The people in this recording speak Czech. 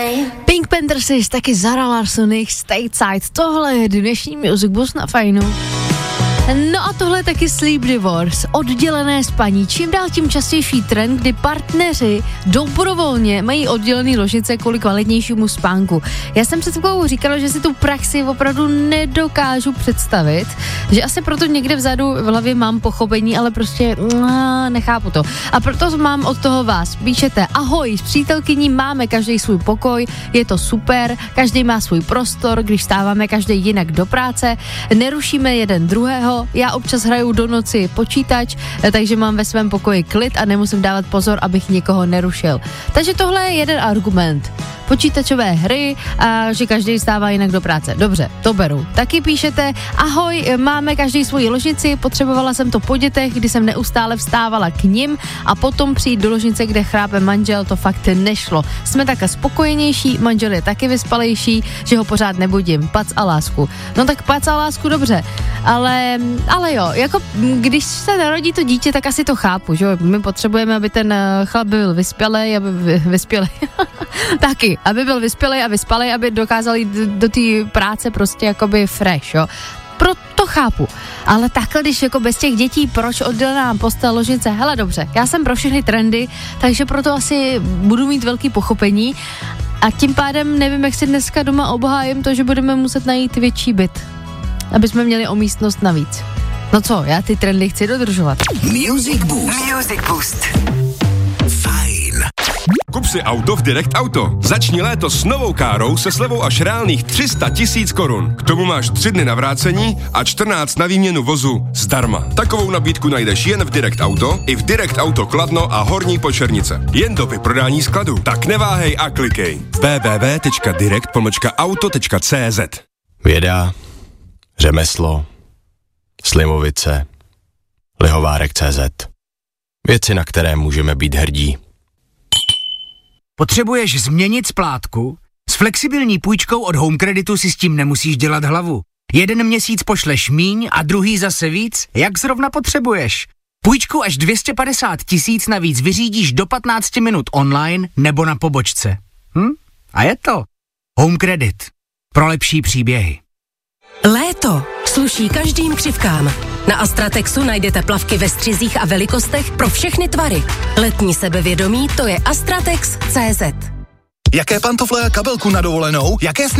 Pink Panthers, taky Zara Larsson, Stateside, tohle je dnešní Music Box na Fajnu. No a tohle je taky sleep divorce, oddělené spaní. Čím dál tím častější trend, kdy partneři dobrovolně mají oddělený ložnice kvůli kvalitnějšímu spánku. Já jsem před chvilkou říkala, že si tu praxi opravdu nedokážu představit, že asi proto někde vzadu v hlavě mám pochopení, ale prostě nechápu to. A proto mám od toho vás. Píšete: ahoj, s přítelkyní máme každý svůj pokoj, je to super, každý má svůj prostor, když stáváme každý jinak do práce, nerušíme jeden druhého. Já občas hraju do noci počítač, takže mám ve svém pokoji klid a nemusím dávat pozor, abych někoho nerušil. Takže tohle je jeden argument. Počítačové hry a že každý stává jinak do práce. Dobře, to beru. Taky píšete: ahoj, máme každý svoji ložnici, potřebovala jsem to po dětech, kdy jsem neustále vstávala k nim a potom přijít do ložnice, kde chrápe manžel, to fakt nešlo. Jsme také spokojenější, manžel je taky vyspalejší, že ho pořád nebudím. Pac a lásku. No tak pac a lásku, dobře. Ale jo, jako když se narodí to dítě, tak asi to chápu, že jo? My potřebujeme, aby ten chlap byl vyspělej, taky, aby byl vyspělej a vyspalej, aby dokázal jít do té práce prostě jakoby fresh, jo. Proto chápu, ale takhle, když jako bez těch dětí, proč oddělená postel, ložnice, hele dobře, já jsem pro všechny trendy, takže proto asi budu mít velký pochopení a tím pádem nevím, jak si dneska doma obhájím to, že budeme muset najít větší byt, aby jsme měli o místnost navíc. No co, já ty trendy chci dodržovat. Music Boost. Music Boost. Fajn. Kup si auto v Direct Auto. Začni léto s novou károu se slevou až reálných 300 000 korun. K tomu máš 3 dny na vrácení a 14 na výměnu vozu zdarma. Takovou nabídku najdeš jen v Direct Auto i v Direct Auto Kladno a Horní Počernice. Jen do vyprodání skladu. Tak neváhej a klikej. www.direct-auto.cz. Věda, řemeslo, Slimovice, Lihovárek.cz. Věci, na které můžeme být hrdí. Potřebuješ změnit splátku? S flexibilní půjčkou od Home Creditu si s tím nemusíš dělat hlavu. Jeden měsíc pošleš míň a druhý zase víc, jak zrovna potřebuješ. Půjčku až 250 000 navíc vyřídíš do 15 minut online nebo na pobočce. A je to Home Credit. Pro lepší příběhy. Léto sluší každým křivkám. Na Astratexu najdete plavky ve střizích a velikostech pro všechny tvary. Letní sebevědomí, to je Astratex.cz. Jaké pantofle a kabelku na dovolenou? Jaké